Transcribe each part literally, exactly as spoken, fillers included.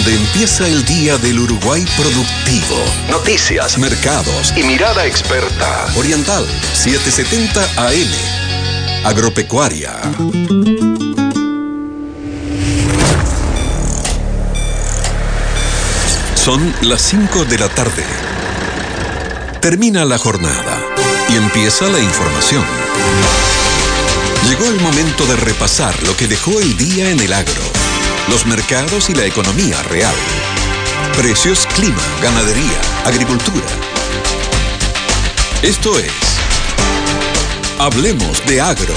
donde empieza el día del Uruguay productivo. Noticias, mercados y mirada experta. Oriental setecientos setenta A M. Agropecuaria. Son las cinco de la tarde. Termina la jornada y empieza la información. Llegó el momento de repasar lo que dejó el día en el agro, los mercados y la economía real. Precios, clima, ganadería, agricultura. Esto es Hablemos de Agro.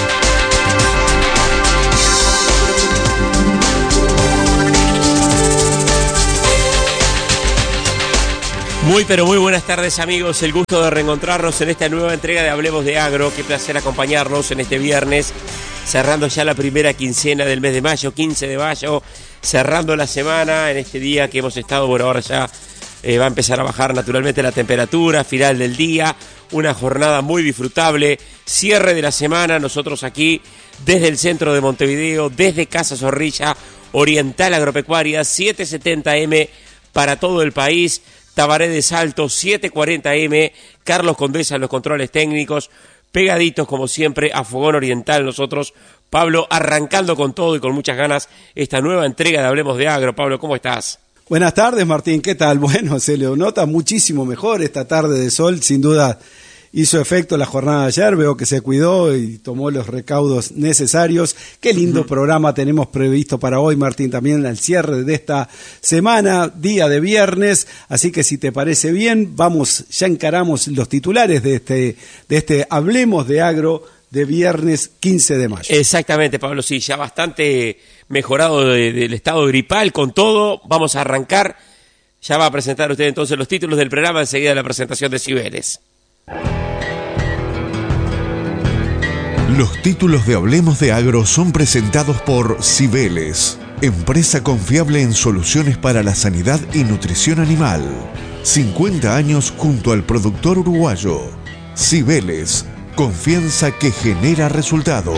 Muy pero muy buenas tardes, amigos, el gusto de reencontrarnos en esta nueva entrega de Hablemos de Agro. Qué placer acompañarnos en este viernes, cerrando ya la primera quincena del mes de mayo, quince de mayo, cerrando la semana en este día que hemos estado, bueno, ahora ya eh, va a empezar a bajar naturalmente la temperatura, final del día, una jornada muy disfrutable, cierre de la semana, nosotros aquí desde el centro de Montevideo, desde Casa Zorrilla, Oriental Agropecuaria, setecientos setenta A M para todo el país. Tabaré de Salto, setecientos cuarenta A M, Carlos Condesa en los controles técnicos, pegaditos como siempre a Fogón Oriental nosotros. Pablo, arrancando con todo y con muchas ganas esta nueva entrega de Hablemos de Agro. Pablo, ¿cómo estás? Buenas tardes, Martín, ¿qué tal? Bueno, se le nota muchísimo mejor esta tarde de sol, sin duda hizo efecto la jornada de ayer, veo que se cuidó y tomó los recaudos necesarios. Qué lindo uh-huh. programa tenemos previsto para hoy, Martín, también al cierre de esta semana, día de viernes, así que si te parece bien, vamos, ya encaramos los titulares de este, de este Hablemos de Agro de viernes quince de mayo. Exactamente, Pablo, sí, ya bastante mejorado de, del estado gripal, con todo, vamos a arrancar, ya va a presentar usted entonces los títulos del programa, enseguida la presentación de Cibeles. Los títulos de Hablemos de Agro son presentados por Cibeles, empresa confiable en soluciones para la sanidad y nutrición animal. cincuenta años junto al productor uruguayo. Cibeles, confianza que genera resultados.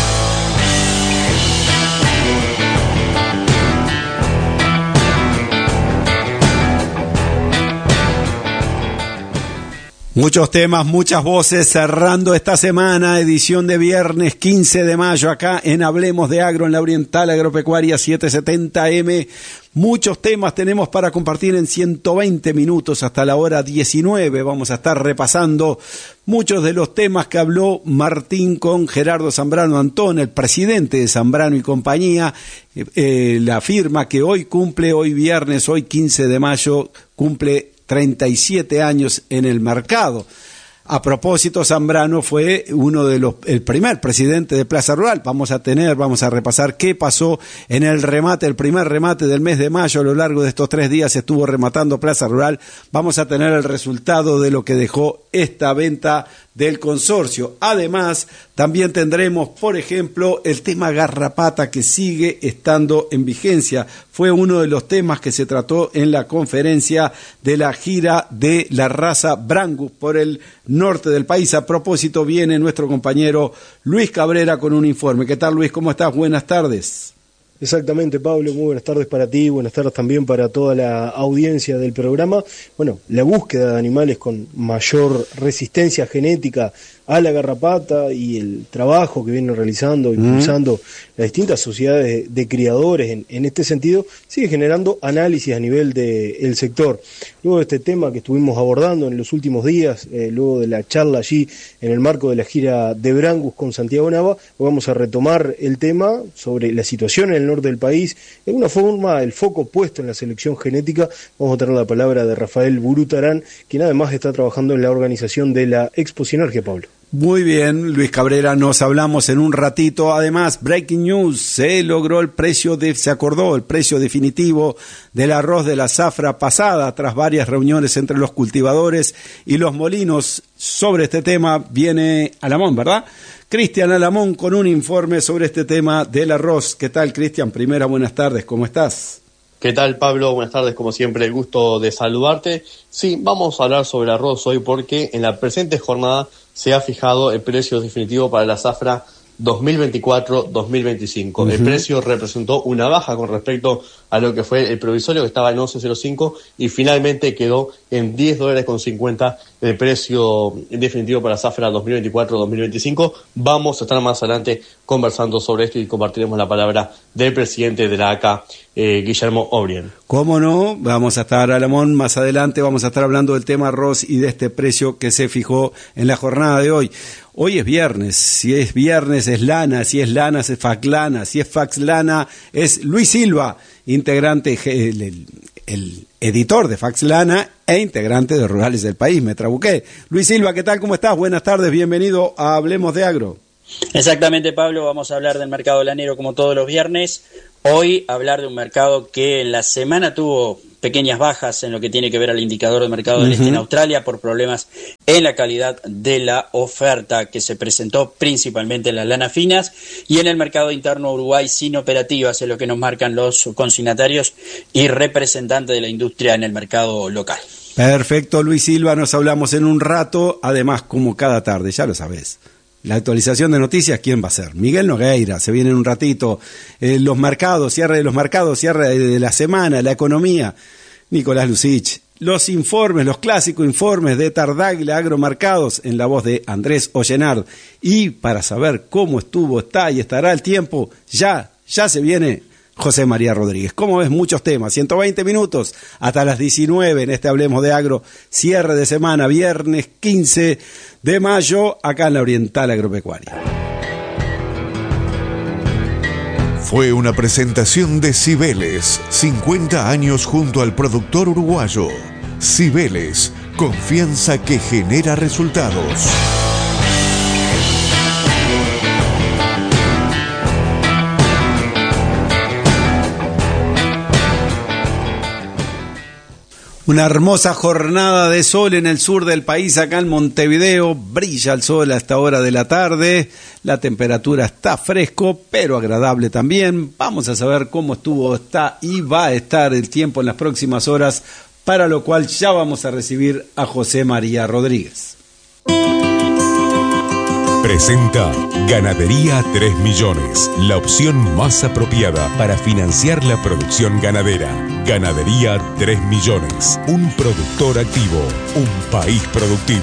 Muchos temas, muchas voces, cerrando esta semana, edición de viernes quince de mayo, acá en Hablemos de Agro, en la Oriental Agropecuaria setecientos setenta A M. Muchos temas tenemos para compartir en ciento veinte minutos hasta la hora diecinueve. Vamos a estar repasando muchos de los temas que habló Martín con Gerardo Zambrano Antón, el presidente de Zambrano y compañía, eh, eh, la firma que hoy cumple, hoy viernes, hoy quince de mayo, cumple treinta y siete años en el mercado. A propósito, Zambrano fue uno de los, el primer presidente de Plaza Rural. Vamos a tener, vamos a repasar qué pasó en el remate, el primer remate del mes de mayo. A lo largo de estos tres días estuvo rematando Plaza Rural. Vamos a tener el resultado de lo que dejó esta venta del consorcio. Además, también tendremos, por ejemplo, el tema garrapata, que sigue estando en vigencia. Fue uno de los temas que se trató en la conferencia de la gira de la raza Brangus por el norte del país. A propósito, viene nuestro compañero Luis Cabrera con un informe. ¿Qué tal, Luis? ¿Cómo estás? Buenas tardes. Exactamente, Pablo, muy buenas tardes para ti, buenas tardes también para toda la audiencia del programa. Bueno, la búsqueda de animales con mayor resistencia genética a la garrapata y el trabajo que vienen realizando, impulsando mm. las distintas sociedades de, de criadores en, en este sentido, sigue generando análisis a nivel del sector. Luego de este tema que estuvimos abordando en los últimos días, eh, luego de la charla allí en el marco de la gira de Brangus con Santiago Nava, vamos a retomar el tema sobre la situación en el norte del país, de alguna forma el foco puesto en la selección genética. Vamos a tener la palabra de Rafael Burutarán, quien además está trabajando en la organización de la Expo Sinergia, Pablo. Muy bien, Luis Cabrera, nos hablamos en un ratito. Además, breaking news, se logró el precio, de, se acordó el precio definitivo del arroz de la zafra pasada, tras varias reuniones entre los cultivadores y los molinos. Sobre este tema viene Alamón, ¿verdad? Cristian Alamón con un informe sobre este tema del arroz. ¿Qué tal, Cristian? Primera, buenas tardes, ¿cómo estás? ¿Qué tal, Pablo? Buenas tardes, como siempre, el gusto de saludarte. Sí, vamos a hablar sobre arroz hoy porque en la presente jornada se ha fijado el precio definitivo para la zafra dos mil veinticuatro dos mil veinticinco. Uh-huh. El precio representó una baja con respecto a lo que fue el provisorio, que estaba en once cero cinco, y finalmente quedó en diez dólares con cincuenta el precio definitivo para Zafra dos mil veinticuatro dos mil veinticinco. Vamos a estar más adelante conversando sobre esto y compartiremos la palabra del presidente de la A C A, eh, Guillermo O'Brien. ¿Cómo no? Vamos a estar, Alamón, más adelante vamos a estar hablando del tema arroz y de este precio que se fijó en la jornada de hoy. Hoy es viernes, si es viernes es lana, si es lana es Faclana, si es Faxlana es Luis Silva, integrante, el, el, el editor de Faxlana e integrante de Rurales del País, me trabuqué. Luis Silva, ¿qué tal? ¿Cómo estás? Buenas tardes, bienvenido a Hablemos de Agro. Exactamente, Pablo, vamos a hablar del mercado lanero como todos los viernes. Hoy hablar de un mercado que en la semana tuvo pequeñas bajas en lo que tiene que ver al indicador de mercado del uh-huh. este en Australia por problemas en la calidad de la oferta que se presentó principalmente en las lanas finas, y en el mercado interno Uruguay sin operativas, es lo que nos marcan los consignatarios y representantes de la industria en el mercado local. Perfecto, Luis Silva, nos hablamos en un rato, además como cada tarde, ya lo sabés. La actualización de noticias, ¿quién va a ser? Miguel Nogueira, se viene en un ratito. Eh, los mercados, cierre de los mercados, cierre de la semana, la economía. Nicolás Lucich. Los informes, los clásicos informes de Tardaglia Agromercados en la voz de Andrés Ollenard. Y para saber cómo estuvo, está y estará el tiempo, ya, ya se viene José María Rodríguez. ¿Cómo ves? Muchos temas. ciento veinte minutos hasta las diecinueve en este Hablemos de Agro. Cierre de semana, viernes quince de mayo, acá en la Oriental Agropecuaria. Fue una presentación de Cibeles, cincuenta años junto al productor uruguayo. Cibeles, confianza que genera resultados. Una hermosa jornada de sol en el sur del país, acá en Montevideo. Brilla el sol a esta hora de la tarde. La temperatura está fresco, pero agradable también. Vamos a saber cómo estuvo, está y va a estar el tiempo en las próximas horas, para lo cual ya vamos a recibir a José María Rodríguez. Presenta Ganadería tres millones, la opción más apropiada para financiar la producción ganadera. Ganadería tres millones, un productor activo, un país productivo.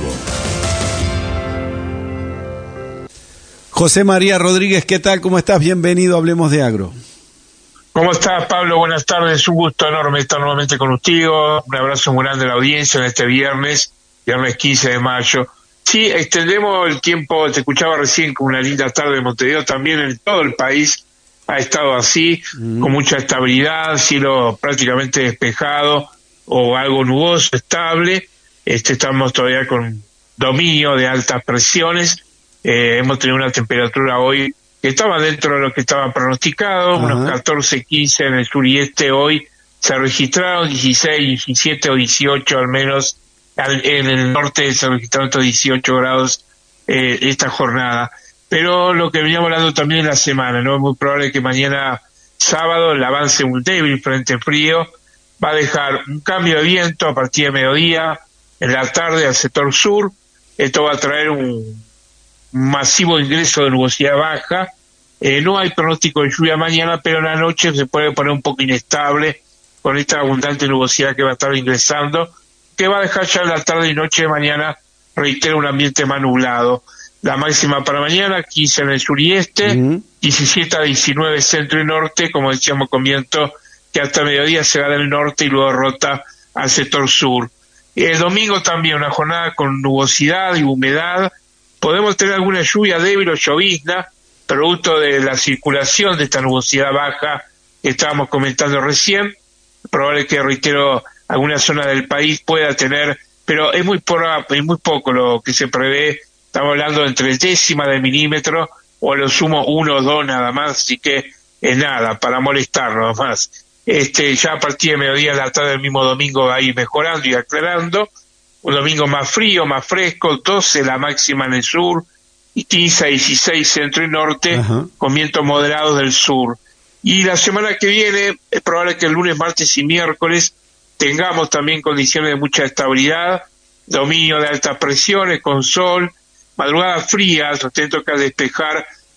José María Rodríguez, ¿qué tal? ¿Cómo estás? Bienvenido a Hablemos de Agro. ¿Cómo estás, Pablo? Buenas tardes, un gusto enorme estar nuevamente con usted. Un abrazo muy grande a la audiencia en este viernes, viernes quince de mayo. Sí, extendemos el tiempo, te escuchaba recién con una linda tarde de Montevideo, también en todo el país ha estado así, mm. con mucha estabilidad, cielo prácticamente despejado o algo nuboso, estable. Este, estamos todavía con dominio de altas presiones, eh, hemos tenido una temperatura hoy que estaba dentro de lo que estaba pronosticado, uh-huh. unos catorce, quince en el sur y este. Hoy se registraron dieciséis, diecisiete o dieciocho al menos. En el norte se registraron estos dieciocho grados eh, esta jornada. Pero lo que veníamos hablando también en la semana, ¿no? Es muy probable que mañana sábado el avance un débil frente frío va a dejar un cambio de viento a partir de mediodía, en la tarde al sector sur. Esto va a traer un masivo ingreso de nubosidad baja. Eh, no hay pronóstico de lluvia mañana, pero en la noche se puede poner un poco inestable con esta abundante nubosidad que va a estar ingresando, que va a dejar ya en la tarde y noche de mañana, reitero, un ambiente más nublado. La máxima para mañana, quince en el sur y este, uh-huh. diecisiete a diecinueve centro y norte, como decíamos con viento que hasta mediodía se va del norte y luego rota al sector sur. El domingo también una jornada con nubosidad y humedad. Podemos tener alguna lluvia débil o llovizna, producto de la circulación de esta nubosidad baja que estábamos comentando recién. Probable que, reitero, alguna zona del país pueda tener, pero es muy, por, es muy poco lo que se prevé. Estamos hablando de entre décimas de milímetro o a lo sumo uno o dos nada más, así que es nada, para molestar nada más. Este, ya a partir de mediodía de la tarde del mismo domingo va a ir mejorando y aclarando. Un domingo más frío, más fresco, doce la máxima en el sur, y quince a dieciséis centro y norte, uh-huh. con vientos moderados del sur. Y la semana que viene, es probable que el lunes, martes y miércoles tengamos también condiciones de mucha estabilidad, dominio de altas presiones con sol, madrugadas frías, atento que a despejar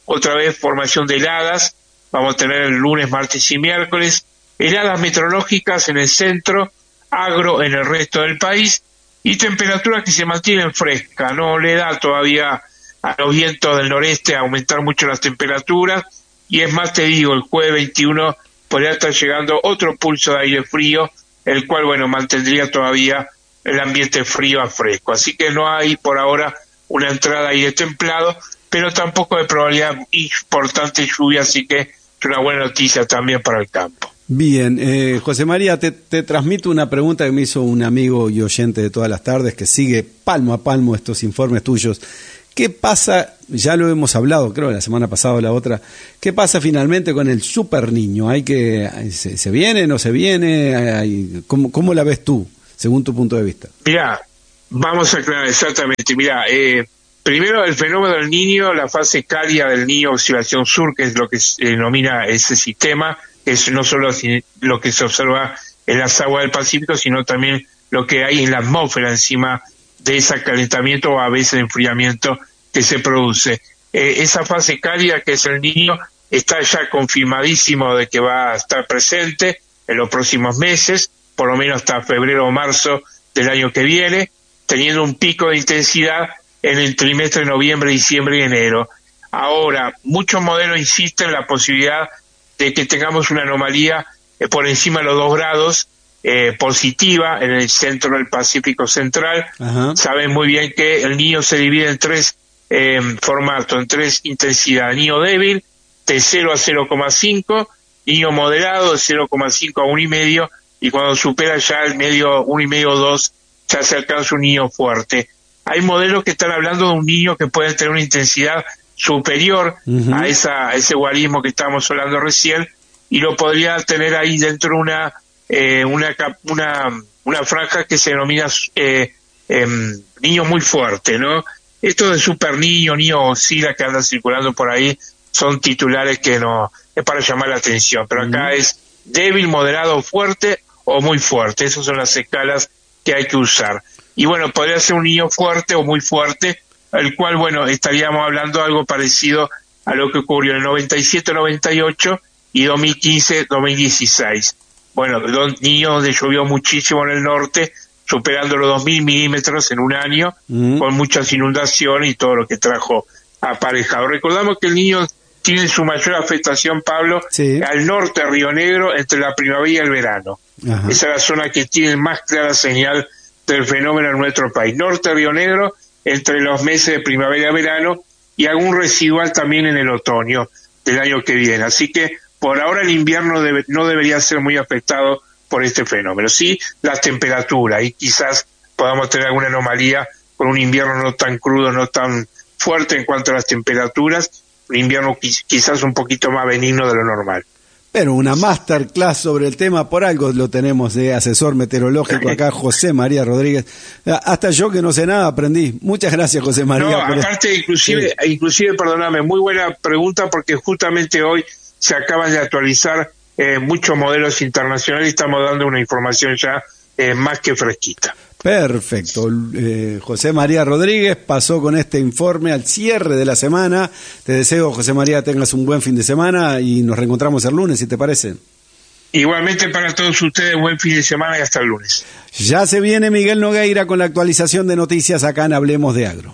otra vez formación de heladas, vamos a tener el lunes, martes y miércoles, heladas meteorológicas en el centro, agro en el resto del país, y temperaturas que se mantienen frescas, no le da todavía a los vientos del noreste a aumentar mucho las temperaturas, y es más, te digo, el jueves veintiuno podría estar llegando otro pulso de aire frío, el cual, bueno, mantendría todavía el ambiente frío a fresco. Así que no hay por ahora una entrada de aire templado, pero tampoco de probabilidad importante lluvia, así que es una buena noticia también para el campo. Bien, eh, José María, te, te transmito una pregunta que me hizo un amigo y oyente de todas las tardes que sigue palmo a palmo estos informes tuyos. ¿Qué pasa? Ya lo hemos hablado, creo, la semana pasada o la otra. ¿Qué pasa finalmente con el super niño? ¿Hay que se, se viene, no se viene? Hay, ¿cómo, ¿Cómo la ves tú, según tu punto de vista? Mirá, vamos a aclarar exactamente. Mirá, eh, primero el fenómeno del niño, la fase cálida del niño, oscilación sur, que es lo que se denomina ese sistema, es no solo lo que se observa en las aguas del Pacífico, sino también lo que hay en la atmósfera encima de ese calentamiento o a veces enfriamiento que se produce. Eh, esa fase cálida que es el niño está ya confirmadísimo de que va a estar presente en los próximos meses, por lo menos hasta febrero o marzo del año que viene, teniendo un pico de intensidad en el trimestre de noviembre, diciembre y enero. Ahora, muchos modelos insisten en la posibilidad de que tengamos una anomalía eh, por encima de los dos grados, eh, positiva en el centro del Pacífico Central. Ajá. Saben muy bien que el niño se divide en tres eh, formatos, en tres intensidades. Niño débil, de cero a cero coma cinco, niño moderado, de cero coma cinco a uno coma cinco, y cuando supera ya el medio, uno coma cinco o dos, ya se alcanza un niño fuerte. Hay modelos que están hablando de un niño que puede tener una intensidad superior uh-huh. a esa a ese guarismo que estábamos hablando recién, y lo podría tener ahí dentro de una eh, una una una franja que se denomina eh, eh, niño muy fuerte, ¿no? Esto de super niño, niño oscila que anda circulando por ahí, son titulares que no es para llamar la atención, pero acá uh-huh. es débil, moderado, fuerte o muy fuerte. Esas son las escalas que hay que usar. Y bueno, podría ser un niño fuerte o muy fuerte, el cual, bueno, estaríamos hablando de algo parecido a lo que ocurrió en el noventa y siete noventa y ocho y dos mil quince dos mil dieciséis. Bueno, dos niños donde llovió muchísimo en el norte, superando los dos mil milímetros en un año, mm. con muchas inundaciones y todo lo que trajo aparejado. Recordamos que el niño tiene su mayor afectación, Pablo, sí. al norte de Río Negro, entre la primavera y el verano. Ajá. Esa es la zona que tiene más clara señal del fenómeno en nuestro país. Norte de Río Negro, entre los meses de primavera y verano, y algún residual también en el otoño del año que viene. Así que por ahora el invierno debe, no debería ser muy afectado por este fenómeno. Sí, las temperaturas, y quizás podamos tener alguna anomalía con un invierno no tan crudo, no tan fuerte en cuanto a las temperaturas, un invierno quizás un poquito más benigno de lo normal. Pero una masterclass sobre el tema, por algo lo tenemos de asesor meteorológico acá, José María Rodríguez. Hasta yo que no sé nada aprendí. Muchas gracias, José María. No, aparte, el... inclusive, sí. inclusive, perdóname, muy buena pregunta, porque justamente hoy se acaban de actualizar eh, muchos modelos internacionales y estamos dando una información ya eh, más que fresquita. Perfecto. Eh, José María Rodríguez pasó con este informe al cierre de la semana. Te deseo, José María, tengas un buen fin de semana y nos reencontramos el lunes, si te parece. Igualmente para todos ustedes, buen fin de semana y hasta el lunes. Ya se viene Miguel Nogueira con la actualización de noticias acá en Hablemos de Agro.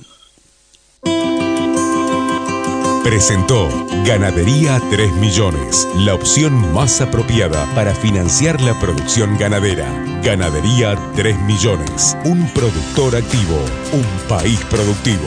Presentó Ganadería tres millones, la opción más apropiada para financiar la producción ganadera. Ganadería tres millones, un productor activo, un país productivo.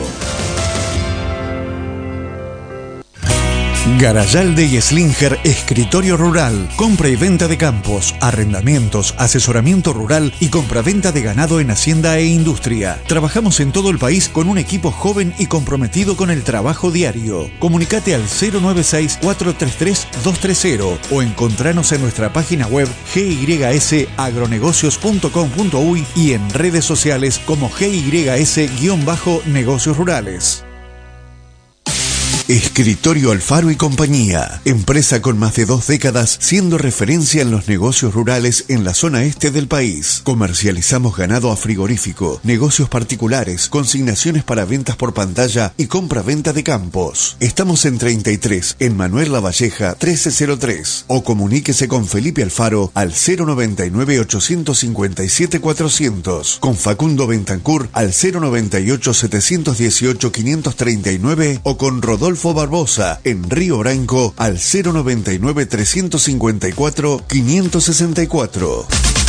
Garayalde y Slinger, escritorio rural, compra y venta de campos, arrendamientos, asesoramiento rural y compraventa de ganado en hacienda e industria. Trabajamos en todo el país con un equipo joven y comprometido con el trabajo diario. Comunicate al cero nueve seis, cuatro tres tres, dos tres cero o encontranos en nuestra página web g y s agronegocios punto com punto u y y en redes sociales como G Y S-Negocios Rurales. Escritorio Alfaro y Compañía, empresa con más de dos décadas siendo referencia en los negocios rurales en la zona este del país. Comercializamos ganado a frigorífico, negocios particulares, consignaciones para ventas por pantalla y compra-venta de campos. Estamos en treinta y tres, en Manuel Lavalleja trece cero tres, o comuníquese con Felipe Alfaro al cero noventa y nueve, ochocientos cincuenta y siete, cuatrocientos, con Facundo Bentancur al cero noventa y ocho, setecientos dieciocho, quinientos treinta y nueve o con Rodolfo Barbosa en Río Branco al cero noventa y nueve, trescientos cincuenta y cuatro, quinientos sesenta y cuatro.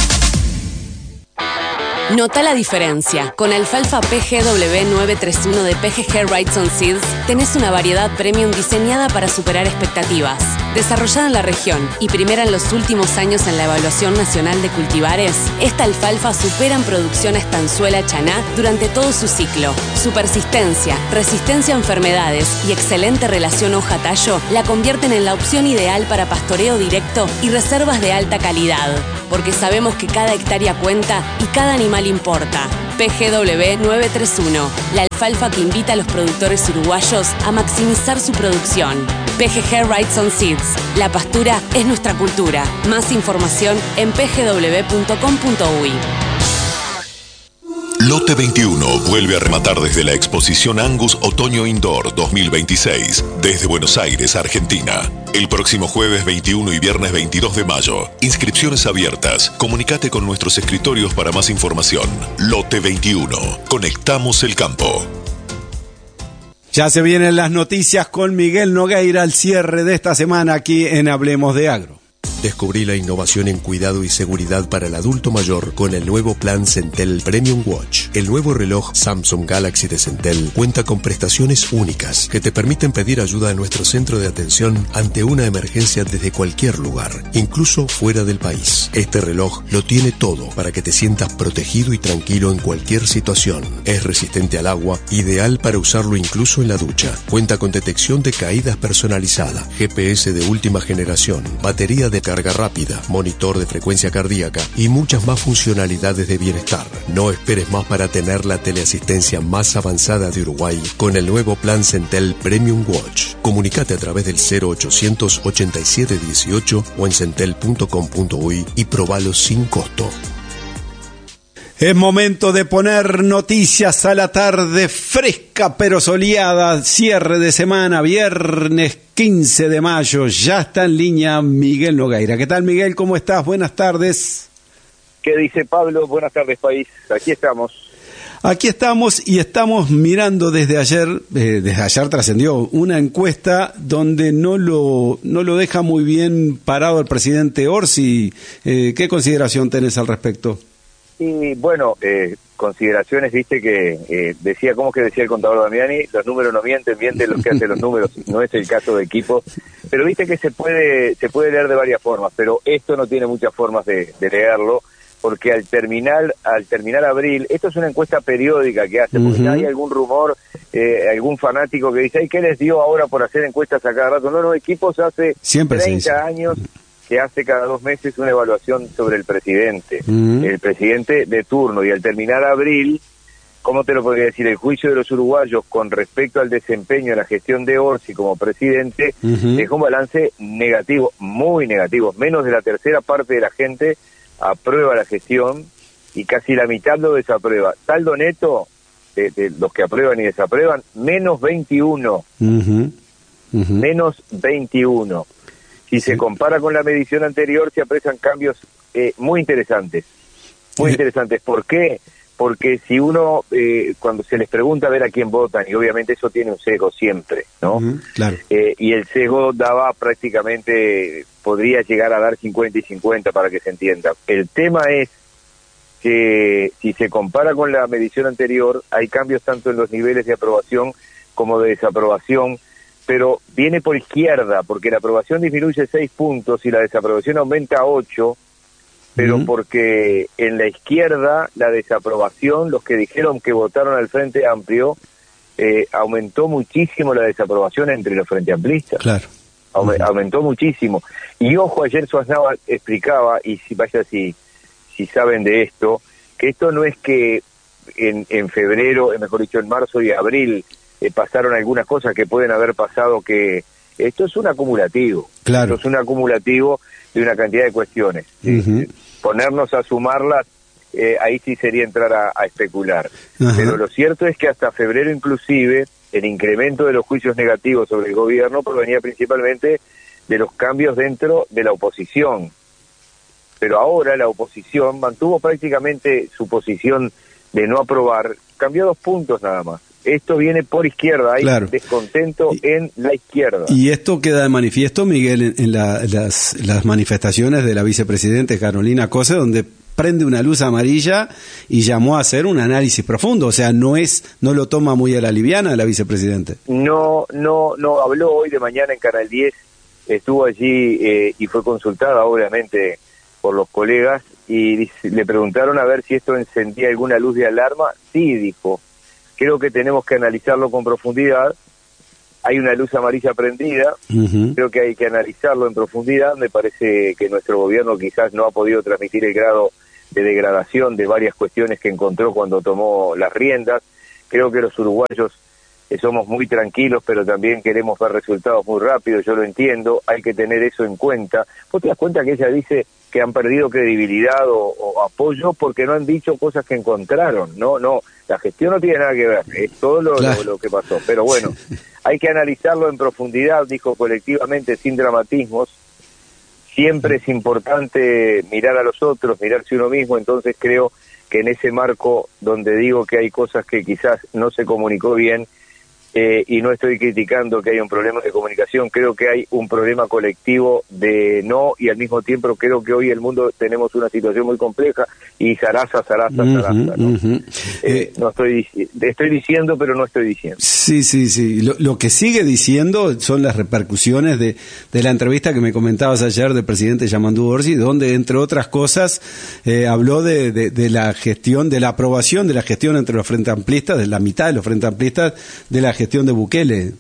Nota la diferencia. Con alfalfa P G W novecientos treinta y uno de P G G Wrightson Seeds tenés una variedad premium diseñada para superar expectativas. Desarrollada en la región y primera en los últimos años en la Evaluación Nacional de Cultivares, esta alfalfa supera en producción a estanzuela chaná durante todo su ciclo. Su persistencia, resistencia a enfermedades y excelente relación hoja-tallo la convierten en la opción ideal para pastoreo directo y reservas de alta calidad. Porque sabemos que cada hectárea cuenta y cada animal importa. P G W novecientos treinta y uno, la alfalfa que invita a los productores uruguayos a maximizar su producción. P G G Wrightson Seeds, la pastura es nuestra cultura. Más información en p g w punto com punto u y. Lote veintiuno vuelve a rematar desde la exposición Angus Otoño Indoor dos mil veintiséis, desde Buenos Aires, Argentina. El próximo jueves veintiuno y viernes veintidós de mayo. Inscripciones abiertas. Comunicate con nuestros escritorios para más información. Lote veintiuno. Conectamos el campo. Ya se vienen las noticias con Miguel Nogueira al cierre de esta semana aquí en Hablemos de Agro. Descubrí la innovación en cuidado y seguridad para el adulto mayor con el nuevo plan Centel Premium Watch. El nuevo reloj Samsung Galaxy de Centel cuenta con prestaciones únicas que te permiten pedir ayuda a nuestro centro de atención ante una emergencia desde cualquier lugar, incluso fuera del país. Este reloj lo tiene todo para que te sientas protegido y tranquilo en cualquier situación. Es resistente al agua, ideal para usarlo incluso en la ducha. Cuenta con detección de caídas personalizada, G P S de última generación, batería de carga rápida, monitor de frecuencia cardíaca y muchas más funcionalidades de bienestar. No esperes más para tener la teleasistencia más avanzada de Uruguay con el nuevo plan Centel Premium Watch. Comunicate a través del cero ochocientos, ochenta y siete dieciocho o en centel punto com punto u y y probalo sin costo. Es momento de poner noticias a la tarde, fresca pero soleada, cierre de semana, viernes quince de mayo. Ya está en línea Miguel Nogueira. ¿Qué tal, Miguel? ¿Cómo estás? Buenas tardes. ¿Qué dice Pablo? Buenas tardes, país. Aquí estamos. Aquí estamos y estamos mirando desde ayer, eh, desde ayer trascendió una encuesta donde no lo, no lo deja muy bien parado el presidente Orsi. Eh, ¿Qué consideración tenés al respecto? Y bueno, eh, consideraciones, viste que eh, decía, ¿cómo que decía el contador Damiani? Los números no mienten, mienten los que hacen los números, no es el caso de equipo, pero viste que se puede se puede leer de varias formas, pero esto no tiene muchas formas de, de leerlo, porque al terminar al terminar abril, esto es una encuesta periódica que hace, porque uh-huh. hay algún rumor, eh, algún fanático que dice, ay, ¿qué les dio ahora por hacer encuestas a cada rato? No, no, equipos hace Siempre treinta años que hace cada dos meses una evaluación sobre el presidente, uh-huh. el presidente de turno, y al terminar abril, ¿cómo te lo podría decir? El juicio de los uruguayos con respecto al desempeño de la gestión de Orsi como presidente uh-huh. dejó un balance negativo, muy negativo, menos de la tercera parte de la gente aprueba la gestión y casi la mitad lo desaprueba. Saldo neto de, de los que aprueban y desaprueban, menos veintiuno, uh-huh. Uh-huh. menos veintiuno. Si se compara con la medición anterior, se aprecian cambios eh, muy interesantes, muy interesantes. ¿Por qué? Porque si uno, eh, cuando se les pregunta a ver a quién votan, y obviamente eso tiene un sesgo siempre, ¿no? Uh-huh, claro. Eh, y el sesgo daba prácticamente, podría llegar a dar cincuenta y cincuenta para que se entienda. El tema es que si se compara con la medición anterior, hay cambios tanto en los niveles de aprobación como de desaprobación, pero viene por izquierda, porque la aprobación disminuye seis puntos y la desaprobación aumenta ocho, pero uh-huh. porque en la izquierda la desaprobación, los que dijeron que votaron al Frente Amplio, eh, aumentó muchísimo la desaprobación entre los Frente Amplistas. Claro. Aume- uh-huh. Aumentó muchísimo. Y ojo, ayer Suaznava explicaba, y si vaya si, si saben de esto, que esto no es que en, en febrero, mejor dicho en marzo y abril, eh, pasaron algunas cosas que pueden haber pasado, que esto es un acumulativo. Claro. Esto es un acumulativo de una cantidad de cuestiones. Uh-huh. Eh, ponernos a sumarlas, eh, ahí sí sería entrar a, a especular. Uh-huh. Pero lo cierto es que hasta febrero inclusive el incremento de los juicios negativos sobre el gobierno provenía principalmente de los cambios dentro de la oposición. Pero ahora la oposición mantuvo prácticamente su posición de no aprobar, cambió dos puntos nada más. Esto viene por izquierda, hay claro. descontento y, en la izquierda. Y esto queda de manifiesto, Miguel, en, en la, las, las manifestaciones de la vicepresidenta Carolina Cose, donde prende una luz amarilla y llamó a hacer un análisis profundo. O sea, no es, no lo toma muy a la liviana la vicepresidenta. No, no, no, habló hoy de mañana en Canal diez, estuvo allí eh, y fue consultada, obviamente, por los colegas, y le preguntaron a ver si esto encendía alguna luz de alarma. Sí, dijo. Creo que tenemos que analizarlo con profundidad. Hay una luz amarilla prendida. Uh-huh. Creo que hay que analizarlo en profundidad. Me parece que nuestro gobierno quizás no ha podido transmitir el grado de degradación de varias cuestiones que encontró cuando tomó las riendas. Creo que los uruguayos eh, somos muy tranquilos, pero también queremos ver resultados muy rápidos. Yo lo entiendo. Hay que tener eso en cuenta. ¿Vos te das cuenta que ella dice que han perdido credibilidad o, o apoyo porque no han dicho cosas que encontraron? No, no. La gestión no tiene nada que ver, es todo lo, claro. lo, lo que pasó. Pero bueno, hay que analizarlo en profundidad, dijo colectivamente, sin dramatismos. Siempre es importante mirar a los otros, mirarse uno mismo, entonces creo que en ese marco donde digo que hay cosas que quizás no se comunicó bien, eh, y no estoy criticando que haya un problema de comunicación, creo que hay un problema colectivo de no, y al mismo tiempo creo que hoy el mundo tenemos una situación muy compleja y zaraza, zaraza, zaraza, ¿no? Uh-huh. eh, eh, no estoy, estoy diciendo, pero no estoy diciendo. Sí, sí, sí. Lo, lo que sigue diciendo son las repercusiones de, de la entrevista que me comentabas ayer del presidente Yamandu Orsi, donde, entre otras cosas, eh, habló de, de, de la gestión, de la aprobación de la gestión entre los frentes amplistas, de la mitad de los frentes amplistas, de la gestión de Bukele.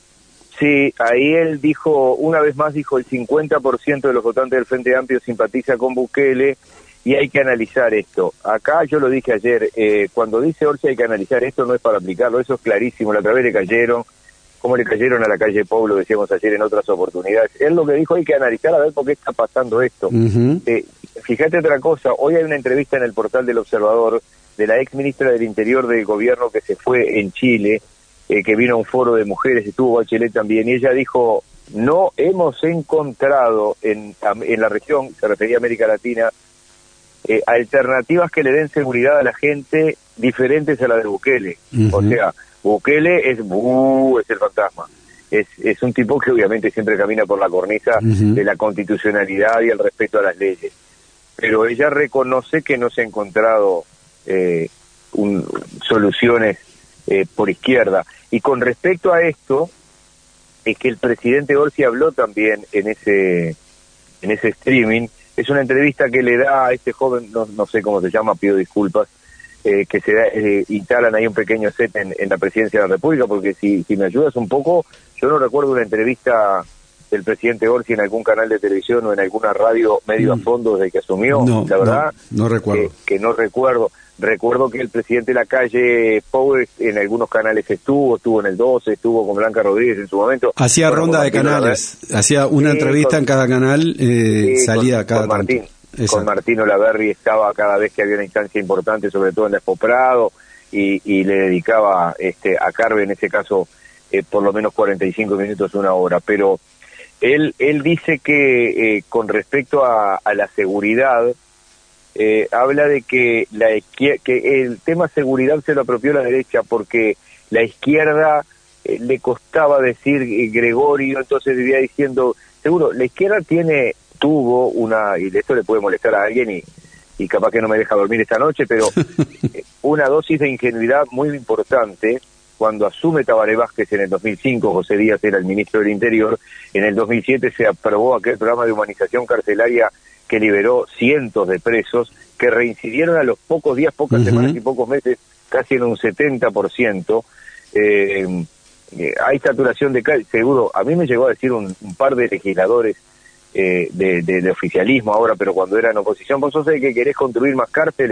Sí, ahí él dijo, una vez más dijo, el cincuenta por ciento de los votantes del Frente Amplio simpatiza con Bukele y hay que analizar esto. Acá yo lo dije ayer, eh, cuando dice Orsi hay que analizar esto, no es para aplicarlo, eso es clarísimo, la otra vez le cayeron, como le cayeron a la calle Pau, lo decíamos ayer en otras oportunidades. Él lo que dijo, hay que analizar a ver por qué está pasando esto. Uh-huh. Eh, fíjate otra cosa, hoy hay una entrevista en el portal del Observador de la ex ministra del Interior del gobierno que se fue en Chile, eh, que vino a un foro de mujeres, estuvo Bachelet también, y ella dijo, no hemos encontrado en, en la región, se refería a América Latina, eh, alternativas que le den seguridad a la gente diferentes a la de Bukele. Uh-huh. O sea, Bukele es, uh, es el fantasma. Es, es un tipo que obviamente siempre camina por la cornisa uh-huh. de la constitucionalidad y el respeto a las leyes. Pero ella reconoce que no se ha encontrado eh, un, soluciones eh, por izquierda. Y con respecto a esto, es que el presidente Orsi habló también en ese en ese streaming. Es una entrevista que le da a este joven, no, no sé cómo se llama, pido disculpas, eh, que se da, eh, instalan ahí un pequeño set en, en la presidencia de la República, porque si, si me ayudas un poco, yo no recuerdo una entrevista del presidente Orsi en algún canal de televisión o en alguna radio medio mm. a fondo desde que asumió, no, la verdad, no, no recuerdo. Que, que no recuerdo. Recuerdo que el presidente de la calle Power en algunos canales estuvo, estuvo en el doce, estuvo con Blanca Rodríguez en su momento. Hacía bueno, ronda de canales, hacía una sí, entrevista con, en cada canal, eh, sí, salía con, cada con Martín, con Martino Laverri estaba cada vez que había una instancia importante, sobre todo en la Expo Prado, y, y le dedicaba este, a Carve, en ese caso, eh, por lo menos cuarenta y cinco minutos, una hora. Pero él, él dice que eh, con respecto a, a la seguridad, Eh, habla de que la que el tema seguridad se lo apropió la derecha porque la izquierda eh, le costaba decir eh, Gregorio, entonces vivía diciendo, seguro, la izquierda tiene, tuvo una, y esto le puede molestar a alguien y, y capaz que no me deja dormir esta noche, pero eh, una dosis de ingenuidad muy importante cuando asume Tabaré Vázquez en el dos mil cinco, José Díaz era el ministro del Interior, en el dos mil siete se aprobó aquel programa de humanización carcelaria que liberó cientos de presos que reincidieron a los pocos días, pocas uh-huh. semanas y pocos meses, casi en un setenta por ciento. Eh, eh, hay saturación de calle, seguro. A mí me llegó a decir un, un par de legisladores eh, de, de, de oficialismo ahora, pero cuando eran oposición, vos sos el que querés construir más cárceles.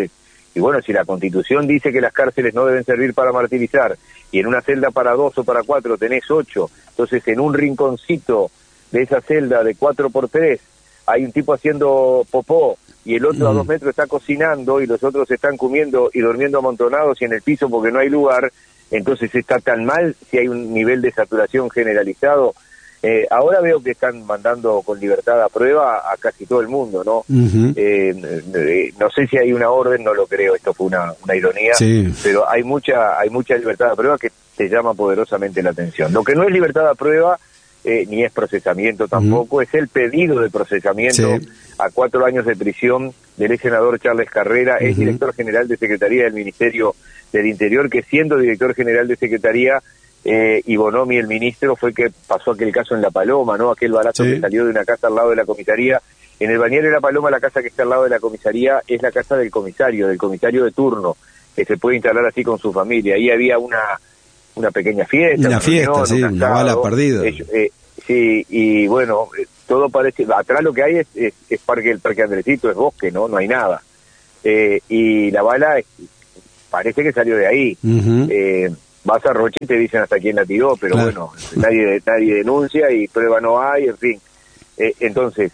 Y bueno, si la Constitución dice que las cárceles no deben servir para martirizar, y en una celda para dos o para cuatro tenés ocho, entonces en un rinconcito de esa celda de cuatro por tres hay un tipo haciendo popó, y el otro mm. a dos metros está cocinando, y los otros están comiendo y durmiendo amontonados y en el piso porque no hay lugar, entonces está tan mal si hay un nivel de saturación generalizado. Eh, ahora veo que están mandando con libertad a prueba a casi todo el mundo, ¿no? Uh-huh. eh, eh, no sé si hay una orden, no lo creo, esto fue una, una ironía, sí. pero hay mucha hay mucha libertad a prueba que te llama poderosamente la atención. Lo que no es libertad a prueba, eh, ni es procesamiento tampoco, uh-huh. es el pedido de procesamiento sí. a cuatro años de prisión del ex senador Charles Carrera, uh-huh. ex director general de Secretaría del Ministerio del Interior, que siendo director general de Secretaría, Eh, y Bonomi, el ministro, fue que pasó aquel caso en La Paloma, ¿no? Aquel balazo sí. que salió de una casa al lado de la comisaría. En el balneario de La Paloma, la casa que está al lado de la comisaría es la casa del comisario, del comisario de turno, que se puede instalar así con su familia. Ahí había una una pequeña fiesta. Una, una fiesta, reunión, sí, un una bala perdida. Eh, eh, sí, y bueno, eh, todo parece... Atrás lo que hay es, es, es parque, el Parque Andresito, es bosque, ¿no? No hay nada. Eh, y la bala es, parece que salió de ahí. Uh-huh. Eh, vas a Roche y te dicen hasta quién la tiró, pero claro. bueno, nadie nadie denuncia y prueba no hay, en fin. Eh, entonces,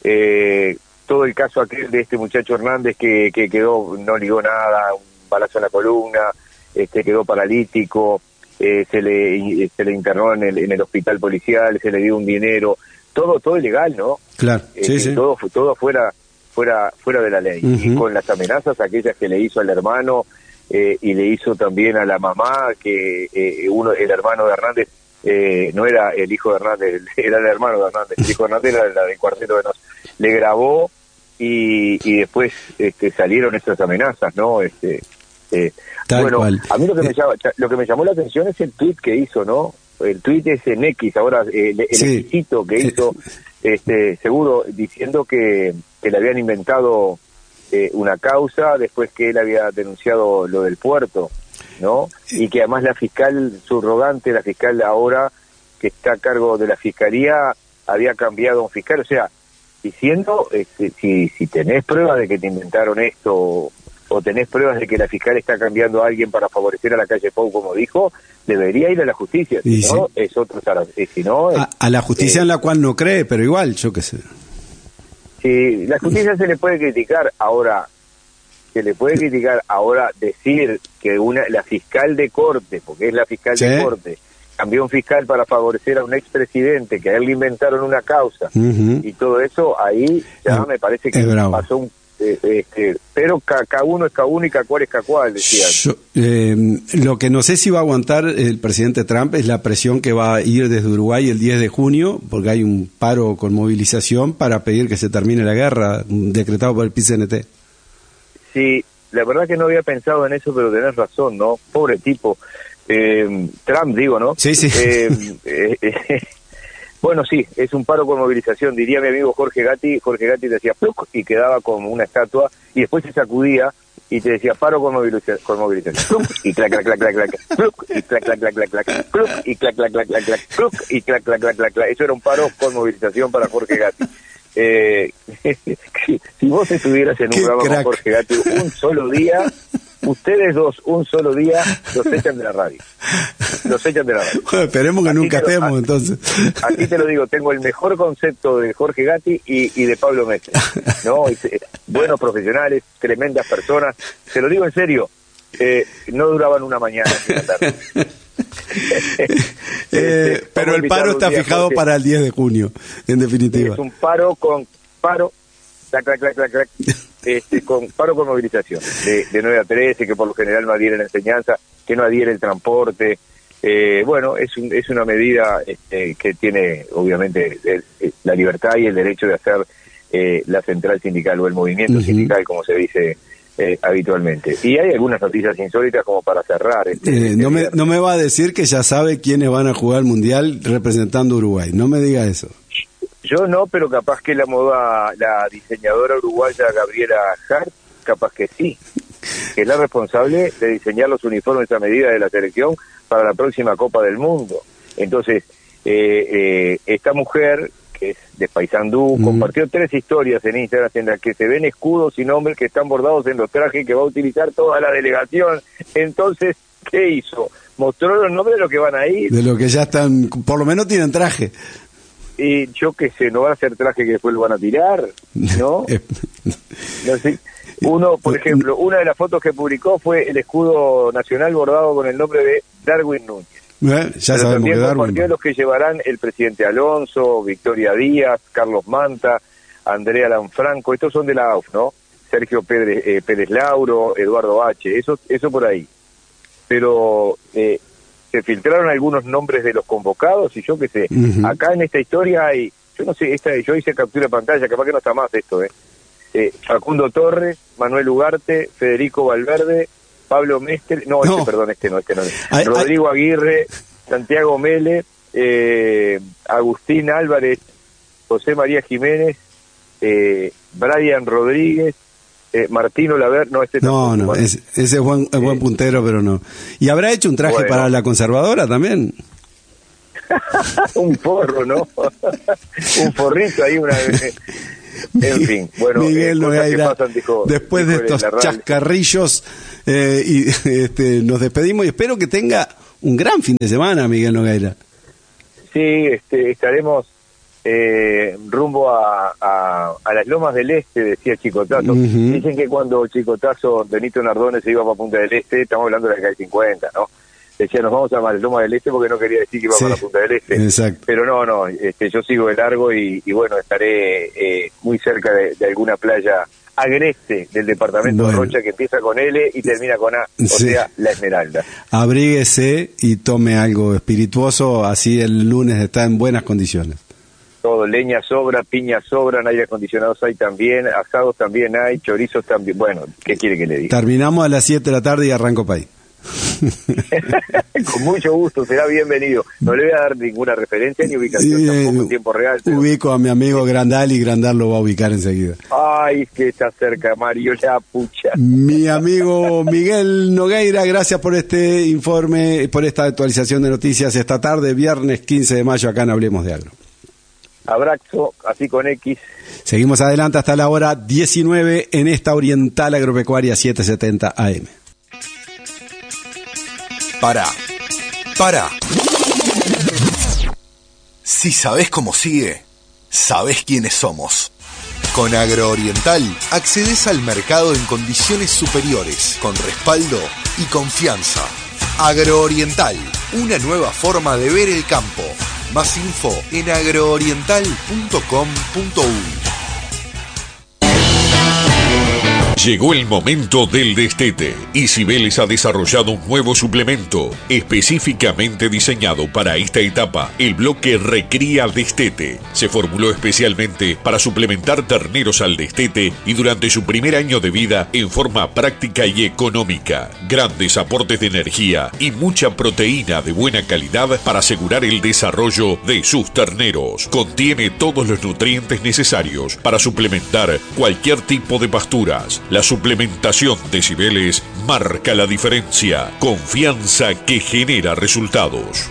eh, todo el caso aquel de este muchacho Hernández que, que quedó, no ligó nada, un balazo en la columna, este quedó paralítico, eh, se le se le internó en el, en el hospital policial, se le dio un dinero, todo todo ilegal, ¿no? Claro, eh, sí, sí. Todo, todo fuera, fuera, fuera de la ley. Uh-huh. Y con las amenazas aquellas que le hizo al hermano, Eh, y le hizo también a la mamá, que eh, uno el hermano de Hernández eh, no era el hijo de Hernández, era el hermano de Hernández, el hijo de Hernández era la del Cuarteto de Nos, le grabó y, y después este, salieron esas amenazas, ¿no? Este, eh, bueno, cual. a mí lo que me llama, lo que me llamó la atención es el tuit que hizo, ¿no? El tuit es en X, ahora eh, el, el sí. exquisito que hizo, este, seguro diciendo que, que le habían inventado Eh, una causa después que él había denunciado lo del puerto, ¿no? Y que además la fiscal subrogante, la fiscal ahora que está a cargo de la fiscalía, había cambiado un fiscal, o sea, diciendo, este, si, si tenés pruebas de que te inventaron esto, o, o tenés pruebas de que la fiscal está cambiando a alguien para favorecer a la calle Pou, como dijo, debería ir a la justicia, si no, sí. es otro, si no, es, a, a la justicia eh, en la cual no cree, pero igual, yo qué sé. Sí, la justicia se le puede criticar, ahora se le puede criticar ahora decir que una la fiscal de corte, porque es la fiscal ¿Sí? de corte, cambió un fiscal para favorecer a un expresidente, que a él le inventaron una causa, uh-huh. y todo eso, ahí ya uh, me parece que pasó un... Eh, este, pero K uno es K uno y K cuatro es K cuatro, decía. Yo, eh, lo que no sé si va a aguantar el presidente Trump es la presión que va a ir desde Uruguay el diez de junio, porque hay un paro con movilización para pedir que se termine la guerra, decretado por el P C N T. Sí, la verdad que no había pensado en eso, pero tenés razón, ¿no? Pobre tipo. Eh, Trump, digo, ¿no? Sí, sí. Eh, eh, eh, Bueno, sí, es un paro con movilización, diría mi amigo Jorge Gatti. Jorge Gatti te decía pluc y quedaba como una estatua, y después se sacudía y te decía paro con movilización, con movilización, pluc y clac clac clac clac clac, pluc y clac clac clac clac clac, pluc y clac clac clac clac clac, pluc y clac clac clac clac clac. Eso era un paro con movilización para Jorge Gatti. Eh, si vos estuvieras en un programa con Jorge Gatti un solo día, ustedes dos un solo día los echan de la radio. Los echan de la radio. Bueno, esperemos que así nunca estemos, lo, entonces. Aquí te lo digo, tengo el mejor concepto de Jorge Gatti y, y de Pablo Mestre, ¿no? Y, buenos profesionales, tremendas personas. Te lo digo en serio, eh, no duraban una mañana ni una tarde. eh, este, pero el paro está fijado Jorge, para el diez de junio, en definitiva. Es un paro con paro, clac, clac, clac, clac, clac, este, con paro con movilización, de, de nueve a trece, que por lo general no adhiere la enseñanza, que no adhiere el transporte. Eh, bueno, es, un, es una medida este, que tiene, obviamente, el, el, la libertad y el derecho de hacer eh, la central sindical o el movimiento uh-huh. sindical, como se dice eh, habitualmente. Y hay algunas noticias insólitas como para cerrar. Este, eh, este no, me, no me va a decir que ya sabe quiénes van a jugar el Mundial representando a Uruguay. No me diga eso. Yo no, pero capaz que la moda, la diseñadora uruguaya Gabriela Hart, capaz que sí, que es la responsable de diseñar los uniformes a medida de la selección para la próxima Copa del Mundo. Entonces, eh, eh, esta mujer, que es de Paysandú, mm. compartió tres historias en Instagram en las que se ven escudos y nombres que están bordados en los trajes que va a utilizar toda la delegación. Entonces, ¿qué hizo? Mostró los nombres de los que van a ir. De los que ya están, por lo menos tienen traje. Y yo qué sé, no van a hacer traje que después lo van a tirar, ¿no? No sé. Uno, por ejemplo, una de las fotos que publicó fue el escudo nacional bordado con el nombre de Darwin Núñez. Eh, ya Pero sabemos que Darwin. También los que llevarán el presidente Alonso, Victoria Díaz, Carlos Manta, Andrea Lanfranco, estos son de la A U F, ¿no? Sergio Pérez, eh, Pérez Lauro, Eduardo H, eso, eso por ahí. Pero eh, se filtraron algunos nombres de los convocados y yo qué sé, uh-huh. acá en esta historia hay, yo no sé, esta, yo hice captura de pantalla, capaz que no está más esto, ¿eh? Eh, Facundo Torres, Manuel Ugarte, Federico Valverde, Pablo Mestre, no, no. este perdón, este no, este no. Ay, Rodrigo ay. Aguirre, Santiago Mele, eh, Agustín Álvarez, José María Jiménez, eh, Brian Rodríguez, eh, Martino Laver, no, este no, no, es, ese es buen, es buen puntero, pero no. ¿Y habrá hecho un traje bueno. para la conservadora también? Un forro, ¿no? Un forrito ahí una vez. En fin, bueno, Miguel eh, Nogueira, pasan, dijo, después dijo de estos chascarrillos, eh, y este, nos despedimos y espero que tenga un gran fin de semana, Miguel Nogueira. Sí, este, estaremos eh, rumbo a, a, a las Lomas del Este, decía Chicotazo. Uh-huh. Dicen que cuando Chicotazo, Benito Nardone se iba para Punta del Este, estamos hablando de la calle cincuenta, ¿no? Decía, nos vamos a las Lomas del Este porque no quería decir que íbamos sí, a la Punta del Este. Exacto. Pero no, no, este, yo sigo de largo y, y bueno, estaré eh, muy cerca de, de alguna playa agreste del departamento bueno. de Rocha que empieza con L y termina con A, o sí. sea, La Esmeralda. Abríguese y tome algo espirituoso, así el lunes está en buenas condiciones. Todo, leña sobra, piña sobran, aire acondicionados hay también, asados también hay, chorizos también, bueno, ¿qué quiere que le diga? Terminamos a las siete de la tarde y arranco país. Con mucho gusto, será bienvenido. No le voy a dar ninguna referencia ni ubicación, sí, tampoco en tiempo real. Pero... Ubico a mi amigo Grandal y Grandal lo va a ubicar enseguida. Ay, que está cerca, Mario, la pucha. Mi amigo Miguel Nogueira, gracias por este informe, por esta actualización de noticias esta tarde, viernes quince de mayo, acá en Hablemos de Agro. Abrazo, así con X. Seguimos adelante hasta la hora diecinueve en esta Oriental Agropecuaria setecientos setenta A M. Para, para. Si sabés cómo sigue, sabés quiénes somos. Con Agrooriental accedes al mercado en condiciones superiores, con respaldo y confianza. Agrooriental, una nueva forma de ver el campo. Más info en agrooriental punto com punto uy. Llegó el momento del destete y Cibeles ha desarrollado un nuevo suplemento específicamente diseñado para esta etapa, el bloque Recría Destete. Se formuló especialmente para suplementar terneros al destete y durante su primer año de vida en forma práctica y económica. Grandes aportes de energía y mucha proteína de buena calidad para asegurar el desarrollo de sus terneros. Contiene todos los nutrientes necesarios para suplementar cualquier tipo de pasturas. La suplementación de Cibeles marca la diferencia. Confianza que genera resultados.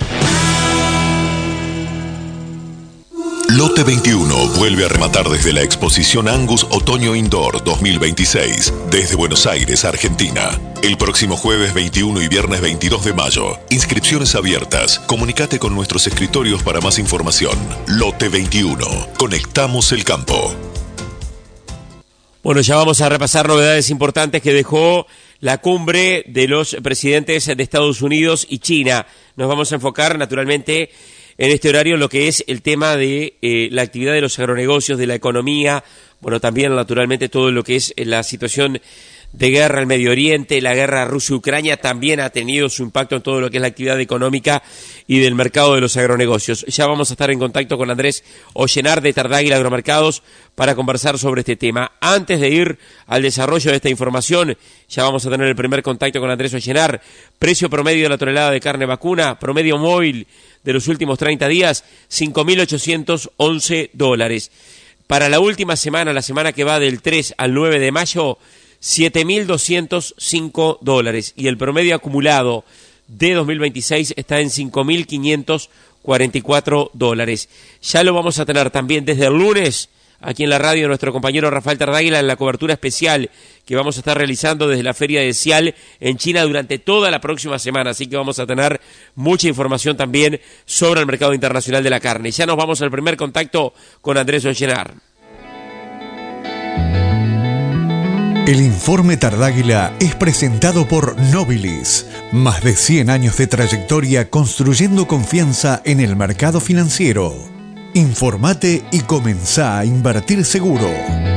Lote veintiuno vuelve a rematar desde la exposición Angus Otoño Indoor dos mil veintiséis, desde Buenos Aires, Argentina. El próximo jueves veintiuno y viernes veintidós de mayo. Inscripciones abiertas. Comunicate con nuestros escritorios para más información. Lote veintiuno. Conectamos el campo. Bueno, ya vamos a repasar novedades importantes que dejó la cumbre de los presidentes de Estados Unidos y China. Nos vamos a enfocar naturalmente en este horario en lo que es el tema de eh, la actividad de los agronegocios, de la economía, bueno, también naturalmente todo lo que es la situación de guerra en Medio Oriente, la guerra Rusia-Ucrania también ha tenido su impacto en todo lo que es la actividad económica y del mercado de los agronegocios. Ya vamos a estar en contacto con Andrés Ollenar de Tardáguila Agromercados para conversar sobre este tema. Antes de ir al desarrollo de esta información, ya vamos a tener el primer contacto con Andrés Ollenar. Precio promedio de la tonelada de carne vacuna, promedio móvil de los últimos treinta días, cinco mil ochocientos once dólares. Para la última semana, la semana que va del tres al nueve de mayo, siete mil doscientos cinco dólares y el promedio acumulado de dos mil veintiséis está en cinco mil quinientos cuarenta y cuatro dólares. Ya lo vamos a tener también desde el lunes aquí en la radio nuestro compañero Rafael Tardáguila en la cobertura especial que vamos a estar realizando desde la feria de Cial en China durante toda la próxima semana, así que vamos a tener mucha información también sobre el mercado internacional de la carne. Ya nos vamos al primer contacto con Andrés Ollenar. El informe Tardáguila es presentado por Nobilis, más de cien años de trayectoria construyendo confianza en el mercado financiero. Informate y comenzá a invertir seguro.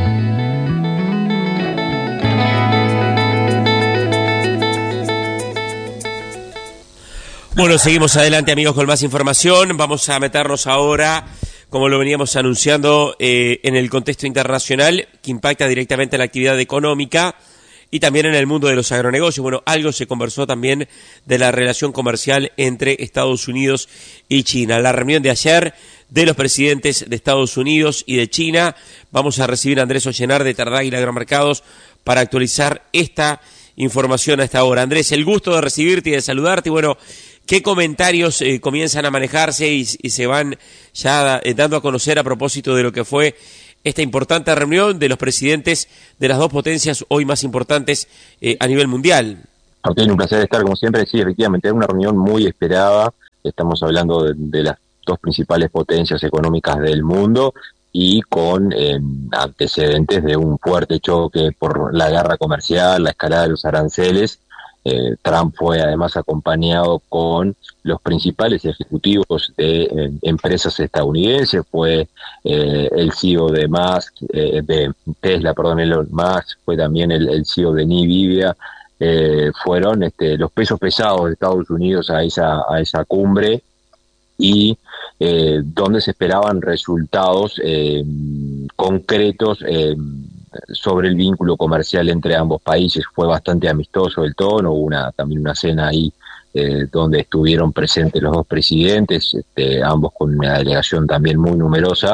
Bueno, seguimos adelante, amigos, con más información. Vamos a meternos ahora, como lo veníamos anunciando, eh, en el contexto internacional que impacta directamente en la actividad económica y también en el mundo de los agronegocios. Bueno, algo se conversó también de la relación comercial entre Estados Unidos y China. La reunión de ayer de los presidentes de Estados Unidos y de China. Vamos a recibir a Andrés Ollenar de Tardáguila Agromercados para actualizar esta información a esta hora. Andrés, el gusto de recibirte y de saludarte. Bueno, ¿qué comentarios eh, comienzan a manejarse y, y se van ya eh, dando a conocer a propósito de lo que fue esta importante reunión de los presidentes de las dos potencias hoy más importantes eh, a nivel mundial? Martín, un placer estar como siempre. Sí, efectivamente, es una reunión muy esperada. Estamos hablando de, de las dos principales potencias económicas del mundo y con eh, antecedentes de un fuerte choque por la guerra comercial, la escalada de los aranceles. Eh, Trump fue además acompañado con los principales ejecutivos de eh, empresas estadounidenses, fue eh, el C E O de Musk, eh, de Tesla, perdón, Elon Musk, fue también el, el C E O de Nvidia, eh, fueron este, los pesos pesados de Estados Unidos a esa, a esa cumbre y eh, donde se esperaban resultados eh, concretos eh, sobre el vínculo comercial entre ambos países. Fue bastante amistoso el tono, hubo una, también una cena ahí eh, donde estuvieron presentes los dos presidentes, este, ambos con una delegación también muy numerosa,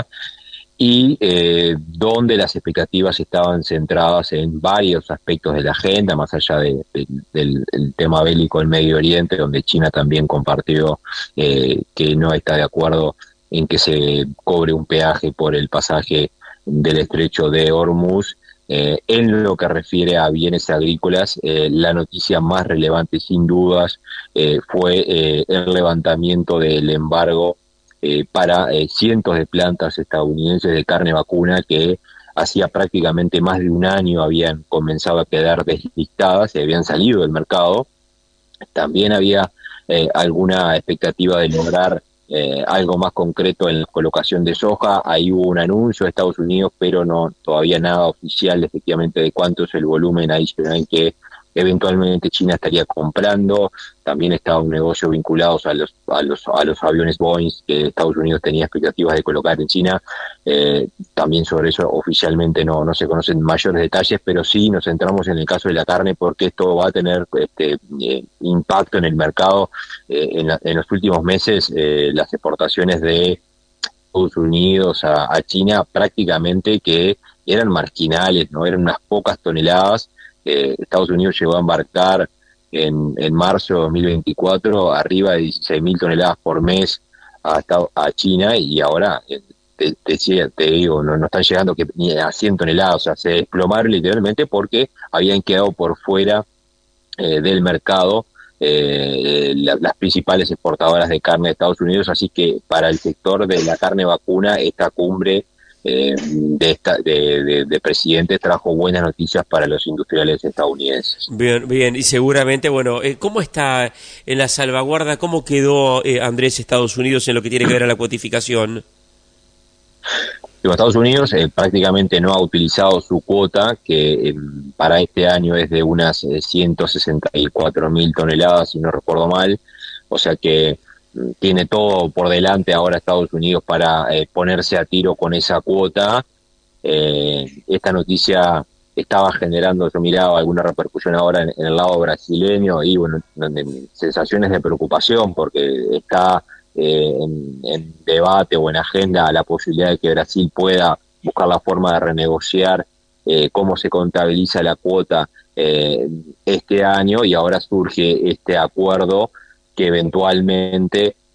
y eh, donde las expectativas estaban centradas en varios aspectos de la agenda, más allá de, de, del, del tema bélico en Medio Oriente, donde China también compartió eh, que no está de acuerdo en que se cobre un peaje por el pasaje del estrecho de Hormuz. Eh, en lo que refiere a bienes agrícolas, eh, la noticia más relevante sin dudas eh, fue eh, el levantamiento del embargo eh, para eh, cientos de plantas estadounidenses de carne vacuna que hacía prácticamente más de un año habían comenzado a quedar deslistadas y habían salido del mercado. También había eh, alguna expectativa de lograr Eh, algo más concreto en la colocación de soja. Ahí hubo un anuncio de Estados Unidos, pero no todavía nada oficial efectivamente de cuánto es el volumen adicional que eventualmente China estaría comprando. También estaba un negocio vinculado a los a los a los aviones Boeing que Estados Unidos tenía expectativas de colocar en China. Eh, también sobre eso oficialmente no no se conocen mayores detalles, pero sí nos centramos en el caso de la carne porque esto va a tener este eh, impacto en el mercado. Eh, en, la, en los últimos meses eh, las exportaciones de Estados Unidos a, a China prácticamente que eran marginales, no eran unas pocas toneladas. Eh, Estados Unidos llegó a embarcar en, en marzo de dos mil veinticuatro arriba de dieciséis mil toneladas por mes a, a China, y ahora eh, te, te, te digo, no, no están llegando que ni a cien toneladas, o sea, se desplomaron literalmente porque habían quedado por fuera eh, del mercado eh, la, las principales exportadoras de carne de Estados Unidos, así que para el sector de la carne vacuna esta cumbre Eh, de, esta, de, de, de presidentes trajo buenas noticias para los industriales estadounidenses. Bien, bien, y seguramente, bueno, eh, ¿cómo está en la salvaguarda? ¿Cómo quedó, eh, Andrés, Estados Unidos en lo que tiene que ver a la cuotificación? Estados Unidos eh, prácticamente no ha utilizado su cuota, que eh, para este año es de unas eh, ciento sesenta y cuatro mil toneladas, si no recuerdo mal, o sea que tiene todo por delante ahora Estados Unidos para eh, ponerse a tiro con esa cuota. Eh, esta noticia estaba generando, yo miraba alguna repercusión ahora en, en el lado brasileño y bueno, sensaciones de preocupación porque está eh, en, en debate o en agenda la posibilidad de que Brasil pueda buscar la forma de renegociar eh, cómo se contabiliza la cuota eh, este año, y ahora surge este acuerdo que eventualmente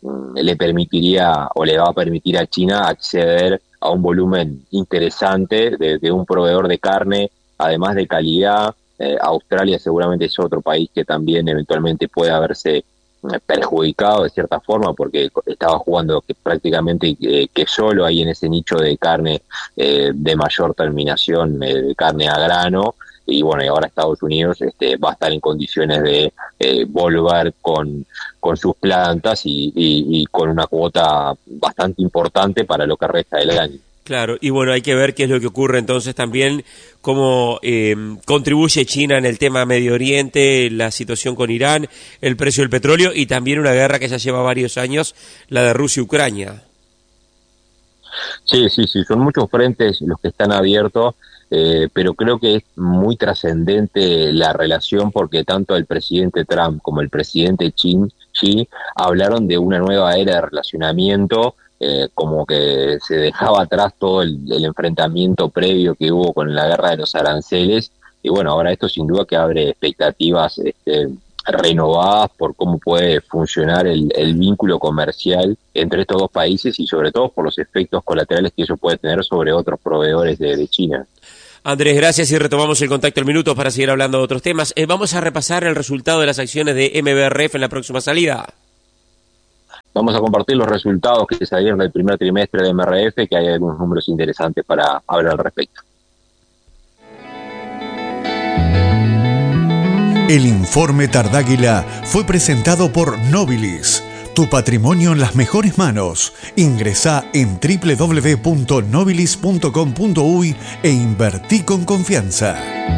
le permitiría o le va a permitir a China acceder a un volumen interesante de, de un proveedor de carne, además de calidad. Eh, Australia seguramente es otro país que también eventualmente pueda verse perjudicado de cierta forma, porque estaba jugando que prácticamente eh, que solo ahí en ese nicho de carne eh, de mayor terminación, eh, de carne a grano, y bueno, y ahora Estados Unidos este, va a estar en condiciones de eh, volver con, con sus plantas y, y, y con una cuota bastante importante para lo que resta del año. Claro, y bueno, hay que ver qué es lo que ocurre entonces también, cómo eh, contribuye China en el tema Medio Oriente, la situación con Irán, el precio del petróleo y también una guerra que ya lleva varios años, la de Rusia y Ucrania. Sí, sí, sí, son muchos frentes los que están abiertos, eh, pero creo que es muy trascendente la relación porque tanto el presidente Trump como el presidente Xi, Xi hablaron de una nueva era de relacionamiento. Eh, como que se dejaba atrás todo el, el enfrentamiento previo que hubo con la guerra de los aranceles, y bueno, ahora esto sin duda que abre expectativas este, renovadas por cómo puede funcionar el, el vínculo comercial entre estos dos países y sobre todo por los efectos colaterales que eso puede tener sobre otros proveedores de, de China. Andrés, gracias y retomamos el contacto en minutos para seguir hablando de otros temas. Eh, vamos a repasar el resultado de las acciones de M B R F en la próxima salida. Vamos a compartir los resultados que salieron del primer trimestre de M R F, que hay algunos números interesantes para hablar al respecto. El informe Tardáguila fue presentado por Nobilis. Tu patrimonio en las mejores manos. Ingresá en doble u doble u doble u punto nobilis punto com punto uy e invertí con confianza.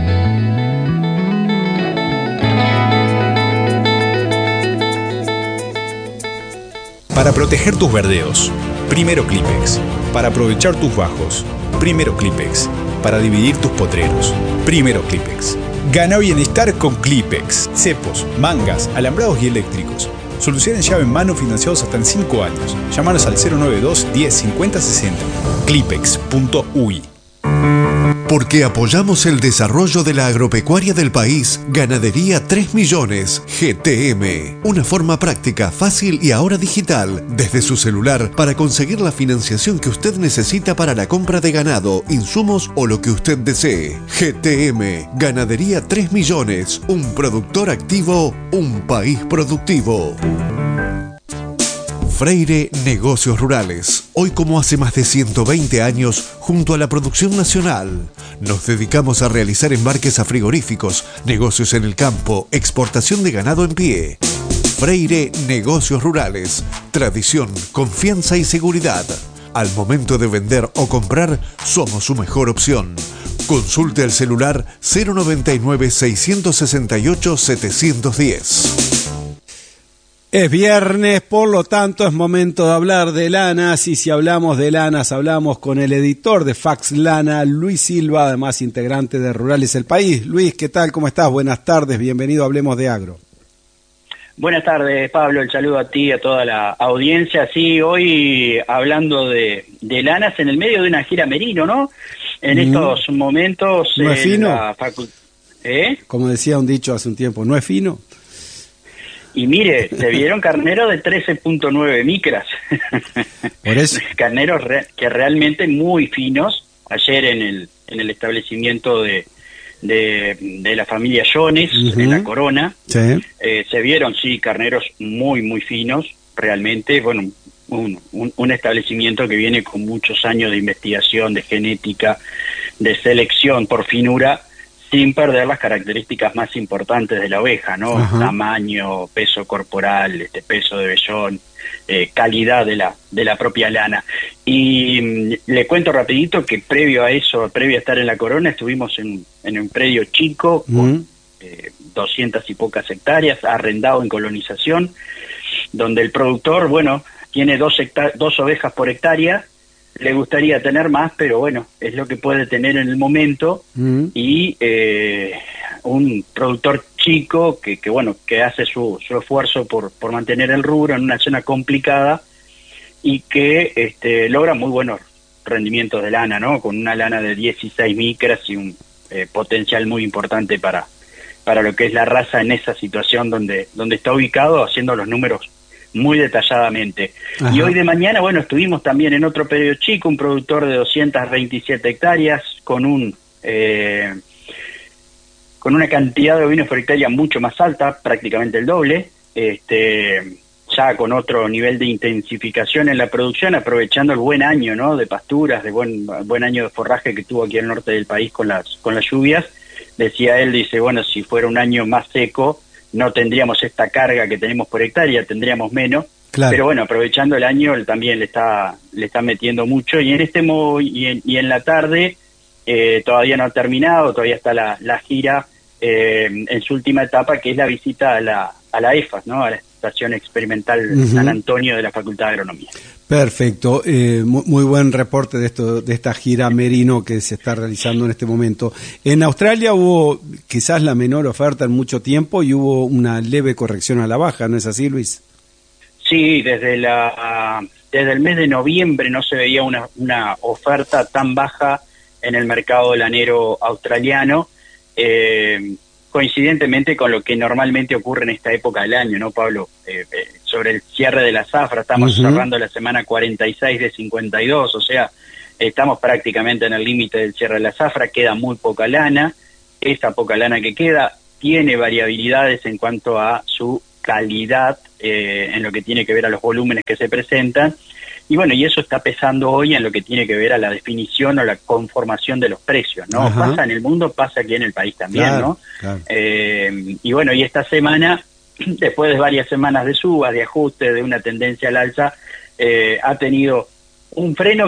Para proteger tus verdeos, primero Clipex. Para aprovechar tus bajos, primero Clipex. Para dividir tus potreros, primero Clipex. Gana bienestar con Clipex. Cepos, mangas, alambrados y eléctricos. Soluciones llave en mano financiados hasta en cinco años. Llámanos al cero nueve dos, diez, cincuenta, sesenta. clipex punto uy. Porque apoyamos el desarrollo de la agropecuaria del país, Ganadería tres millones, G T M. Una forma práctica, fácil y ahora digital, desde su celular, para conseguir la financiación que usted necesita para la compra de ganado, insumos o lo que usted desee. G T M, Ganadería tres millones, un productor activo, un país productivo. Freire Negocios Rurales. Hoy, como hace más de ciento veinte años, junto a la producción nacional, nos dedicamos a realizar embarques a frigoríficos, negocios en el campo, exportación de ganado en pie. Freire Negocios Rurales. Tradición, confianza y seguridad. Al momento de vender o comprar, somos su mejor opción. Consulte al celular cero noventa y nueve, seiscientos sesenta y ocho, setecientos diez. Es viernes, por lo tanto es momento de hablar de lanas, y si hablamos de lanas hablamos con el editor de Fax Lana, Luis Silva, además integrante de Rurales El País. Luis, ¿qué tal? ¿Cómo estás? Buenas tardes, bienvenido a Hablemos de Agro. Buenas tardes, Pablo, el saludo a ti y a toda la audiencia. Sí, hoy hablando de, de lanas en el medio de una gira merino, ¿no? En mm. estos momentos... ¿No es fino? La facu... ¿Eh? Como decía un dicho hace un tiempo, ¿no es fino? Y mire, se vieron carneros de trece punto nueve micras. Por eso. Carneros re que realmente muy finos. Ayer en el en el establecimiento de de, de la familia Jones, uh-huh. en La Corona, sí. eh, se vieron, sí, carneros muy, muy finos, realmente. Bueno, un, un, un establecimiento que viene con muchos años de investigación, de genética, de selección por finura, sin perder las características más importantes de la oveja, ¿no? Ajá. Tamaño, peso corporal, este peso de vellón, eh, calidad de la de la propia lana. Y mm, le cuento rapidito que previo a eso, previo a estar en La Corona, estuvimos en, en un predio chico con uh-huh. eh, doscientas y pocas hectáreas, arrendado en colonización, donde el productor, bueno, tiene dos, dos ovejas por hectárea. Le gustaría tener más, pero bueno, es lo que puede tener en el momento. Mm. Y eh, un productor chico que, que bueno, que hace su, su esfuerzo por, por mantener el rubro en una zona complicada y que este, logra muy buenos rendimientos de lana, ¿no? Con una lana de dieciséis micras y un eh, potencial muy importante para, para lo que es la raza en esa situación donde, donde está ubicado, haciendo los números muy detalladamente. Ajá. Y hoy de mañana, bueno, estuvimos también en otro predio chico, un productor de doscientas veintisiete hectáreas, con un eh, con una cantidad de ovinos por hectárea mucho más alta, prácticamente el doble, este ya con otro nivel de intensificación en la producción, aprovechando el buen año, ¿no?, de pasturas, de buen buen año de forraje que tuvo aquí el norte del país con las con las lluvias. Decía él, dice, bueno, si fuera un año más seco, no tendríamos esta carga que tenemos por hectárea, tendríamos menos. Claro. Pero bueno, aprovechando el año, él también le está le está metiendo mucho. Y en este modo, y en, y en la tarde, eh, todavía no ha terminado, todavía está la, la gira eh, en su última etapa, que es la visita a la, a la E F A S, ¿no?, a la Estación Experimental uh-huh. San Antonio de la Facultad de Agronomía. Perfecto, eh, muy, muy buen reporte de esto, de esta gira Merino que se está realizando en este momento. En Australia hubo quizás la menor oferta en mucho tiempo y hubo una leve corrección a la baja, ¿no es así, Luis? Sí, desde la desde el mes de noviembre no se veía una, una oferta tan baja en el mercado lanero australiano, eh, coincidentemente con lo que normalmente ocurre en esta época del año, ¿no, Pablo? Eh, eh, sobre el cierre de la zafra, estamos uh-huh. cerrando la semana cuarenta y seis de cincuenta y dos, o sea, estamos prácticamente en el límite del cierre de la zafra, queda muy poca lana, esa poca lana que queda tiene variabilidades en cuanto a su calidad, eh, en lo que tiene que ver a los volúmenes que se presentan, y bueno, y eso está pesando hoy en lo que tiene que ver a la definición o la conformación de los precios, ¿no? Ajá. Pasa en el mundo, pasa aquí en el país también, claro, ¿no? Claro. Eh, y bueno, y esta semana, después de varias semanas de suba, de ajuste, de una tendencia al alza, eh, ha tenido un freno